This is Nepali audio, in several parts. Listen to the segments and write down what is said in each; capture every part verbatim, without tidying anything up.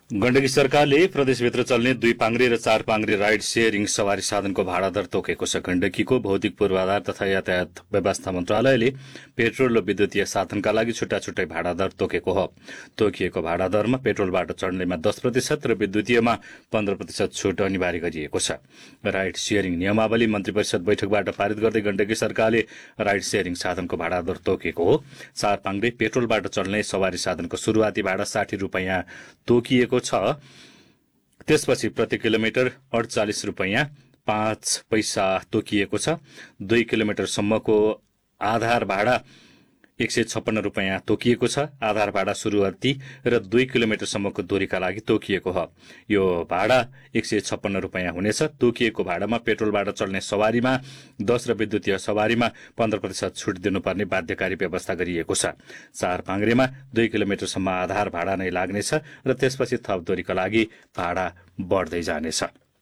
गण्डकी सरकारले प्रदेशभित्र चल्ने दुई पाङ्ग्रे र चार पाङ्ग्रे राइड शेयरिङ सवारी साधनको भाडा दर तोकेको छ। गण्डकीको भौतिक पूर्वाधार तथा यातायात व्यवस्था मन्त्रालयले पेट्रोल र विद्युतीय साधनका लागि छुट्टा छुट्टै भाडा दर तोकेको हो। तोकिएको भाडा दरमा पेट्रोलबाट चढ्नेमा दस प्रतिशत र विद्युतीयमा पन्ध्र प्रतिशत छुट अनिवार्य गरिएको छ। राइड शेयरिङ नियमावली मन्त्री परिषद बैठकबाट पारित गर्दै गण्डकी सरकारले राइड शेयरिङ साधनको भाडा दर तोकेको हो। चार पाङ्ग्रे पेट्रोलबाट चल्ने सवारी साधनको शुरूआती भाडा साठी रूपियाँ तोकिएको छ। त्यसपछि प्रति किलोमिटर अडचालिस रूपियाँ पाँच पैसा तोकिएको छ। दुई किलोमिटरसम्मको आधार भाडा एक सय छप्पन्न रूपियाँ तोकिएको छ। आधार भाडा शुरूआती र दुई किलोमिटरसम्मको दूरीका लागि तोकिएको हो। यो भाडा एक सय छप्पन्न रूपियाँ हुनेछ। तोकिएको भाडामा पेट्रोलबाट चल्ने सवारीमा दस र विद्युतीय सवारीमा पन्ध्र प्रतिशत छुट दिनुपर्ने बाध्यकारी व्यवस्था गरिएको छ। चार पाङ्ग्रेमा दुई किलोमिटरसम्म आधार भाडा नै लाग्नेछ र त्यसपछि थप दूरीका लागि भाडा बढ्दै जानेछ।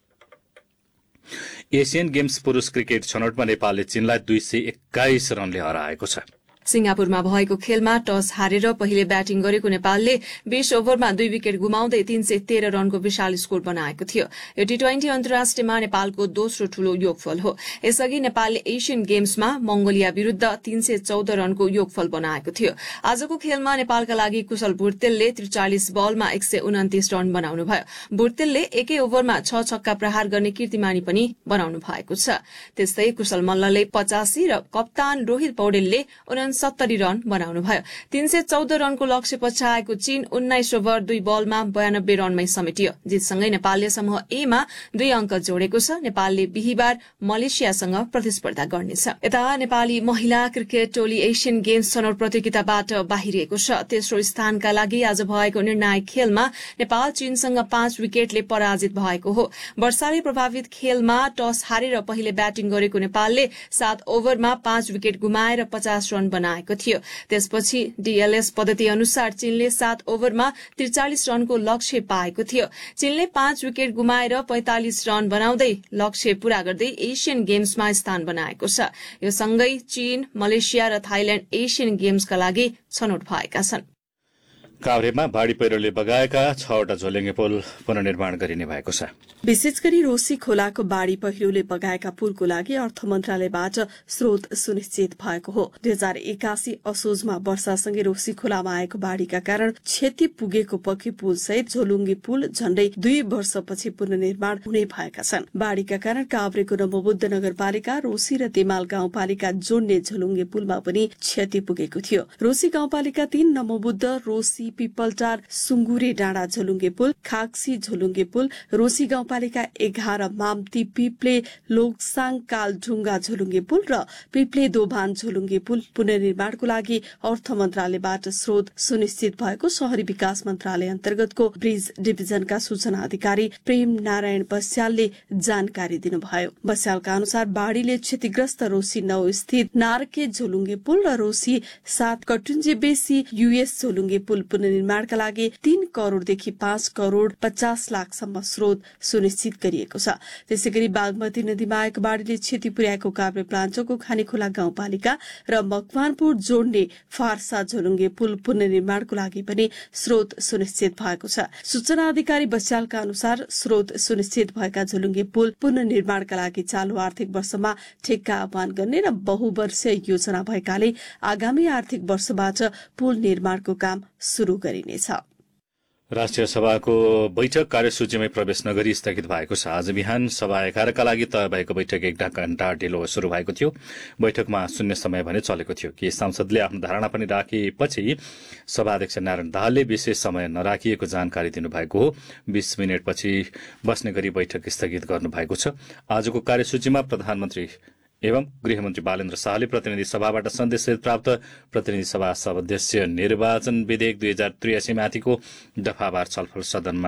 एसियन गेम्स पुरूष क्रिकेट छनौटमा नेपालले चीनलाई दुई सय एक्काइस रनले हराएको छ। सिंगापुरमा भएको खेलमा टस हारेर पहिले ब्याटिङ गरेको नेपालले बीस ओभरमा दुई विकेट गुमाउँदै तीन सय तेह्र रनको विशाल स्कोर बनाएको थियो। यो टी ट्वेन्टी अन्तर्राष्ट्रियमा नेपालको दोस्रो ठूलो योगफल हो। यसअघि नेपालले एसियन गेम्समा मंगोलिया विरूद्ध तीन सय चौध रनको योगफल बनाएको थियो। आजको खेलमा नेपालका लागि कुशल भुर्तेलले त्रिचालिस बलमा एक सय उन्तिस रन बनाउनुभयो। भुर्तेलले एकै ओभरमा छ छक्का प्रहार गर्ने कीर्तिमानी पनि बनाउनु भएको छ। त्यस्तै कुशल मल्लले पचासी र कप्तान रोहित पौडेलले सत्तरी रन बनाउनुभयो। तीन सय चौध रनको लक्ष्य पछ्याएको चीन उन्नाइस ओभर दुई बलमा बयानब्बे रनमै समेटियो। जितसँगै नेपालले समूह ए मा दुई अंक जोडेको छ। नेपालले बिहिबार मलेसियासँग प्रतिस्पर्धा गर्नेछ। यता नेपाली महिला क्रिकेट टोली एसियन गेम्स छनौट प्रतियोगिताबाट बाहिरिएको छ। तेस्रो स्थानका लागि आज भएको निर्णायक खेलमा नेपाल चीनसँग पाँच विकेटले पराजित भएको हो। वर्षाले प्रभावित खेलमा टस हारेर पहिले ब्याटिङ गरेको नेपालले सात ओभरमा पाँच विकेट गुमाएर पचास रन बनाएको थियो। त्यसपछि डीएलएस पद्धति अनुसार चीनले सात ओभरमा त्रिचालिस रनको लक्ष्य पाएको थियो। चीनले पाँच विकेट गुमाएर पैंतालिस रन बनाउँदै लक्ष्य पूरा गर्दै एसियन गेम्समा स्थान बनाएको छ। यो सँगै चीन, मलेसिया र थाइल्याण्ड एसियन गेम्सका लागि छनौट भएका छन्। काभ्रेमा बाढ़ी पहिरोले बगाएका छवटा झोलेङ्गे पुल पुनर्निर्माण गरिने भएको छ। विशेष गरी रोसी खोलाको बाढ़ी पहिरोले बगाएका पुलको लागि अर्थ मन्त्रालयबाट स्रोत सुनिश्चित भएको हो। दुई हजार एकासी असोजमा वर्षासँगै रोसी खोलामा आएको बाढ़ीका कारण क्षति पुगेको पक्की पुल सहित झोलुङ्गे पुल झण्डै दुई वर्षपछि पुनर्निर्माण हुने भएका छन्। बाढ़ीका कारण काभ्रेको नमोबुद्ध नगरपालिका, रोसी र तेमाल गाउँपालिका जोड्ने झोलुङ्गे पुलमा पनि क्षति पुगेको थियो। रोसी गाउँपालिका तीन, नमोबुद्ध, रोसी, पिपलटार, सुङ्गुरे डाँडा झोलुङ्गे पुल, खाक्सी झोलुङ्गे पुल, रोसी गाउँपालिका एघार, माम्ती, पिप्ले, लोकसाङ, कालढुङ्गा झोलुङ्गे पुल र पिप्ले दोभान झोलुङ्गे पुल पुनर्निर्माणको लागि अर्थ मन्त्रालयबाट स्रोत सुनिश्चित भएको शहरी विकास मन्त्रालय अन्तर्गतको ब्रिज डिभिजनका सूचना अधिकारी प्रेम नारायण बस्यालले जानकारी दिनुभयो। बस्यालका अनुसार बाढ़ीले क्षतिग्रस्त रोसी नौ स्थित नारके झोलुङ्गे पुल र रोसी सात कटुन्जे बेसी युएस झोलुङ्गे पुल पुनर्निर्माणका लागि तीन करोड़देखि पाँच करोड़ पचास लाखसम्म स्रोत सुनिश्चित गरिएको छ। त्यसै गरी बागमती नदीमा आएको बाढ़ीले क्षति पुर्याएको काभ्रे प्लान्चोकको खानेखोला गाउँपालिका र मकवानपुर जोड्ने फारसा झोलुङ्गे पुल पुनर्निर्माणको लागि पनि स्रोत सुनिश्चित भएको छ। सूचना अधिकारी बस्यालका अनुसार स्रोत सुनिश्चित भएका झोलुङ्गे पुल पुनर्निर्माणका लागि चालू आर्थिक वर्षमा ठेक्का आह्वान गर्ने र बहुवर्षीय योजना भएकाले आगामी आर्थिक वर्षबाट पुल निर्माणको काम शुरू गरिनेछ। राष्ट्रिय सभाको बैठक कार्यसूचीमै प्रवेश नगरी स्थगित भएको छ। आज बिहान सभा एघारका लागि तय भएको बैठक एक घण्टा ढिलो शुरू भएको थियो। बैठकमा शून्य समय भने चलेको थियो कि सांसदले आफ्नो धारणा पनि राखेपछि सभाध्यक्ष नारायण दाहालले विशेष समय नराखिएको जानकारी दिनुभएको हो। बीस मिनटपछि बस्ने गरी बैठक स्थगित गर्नुभएको छ। आजको कार्यसूचीमा प्रधानमन्त्री एवं गृहमन्त्री बालेन्द्र शाहले प्रतिनिधि सभाबाट सन्देश प्राप्त प्रतिनिधि सभा सदस्य निर्वाचन विधेयक दुई हजार त्रियासी माथिको दफावार छलफल सदनमा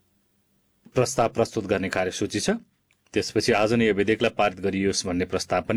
प्रस्ताव प्रस्तुत गर्ने कार्यसूची छ। त्यसपछि आज नै यो विधेयकलाई पारित गरियोस् भन्ने प्रस्ताव पनि